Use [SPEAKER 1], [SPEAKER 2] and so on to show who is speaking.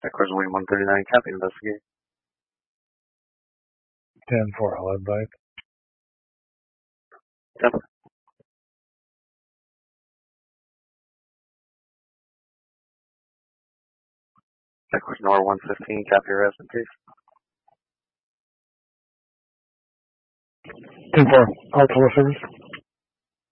[SPEAKER 1] Eckler's Wing 139, copy, investigate.
[SPEAKER 2] 10-4, I'll advise.
[SPEAKER 1] Yep. Eckler's Nor 115, copy, arrest in case.
[SPEAKER 2] 10-4, all total service.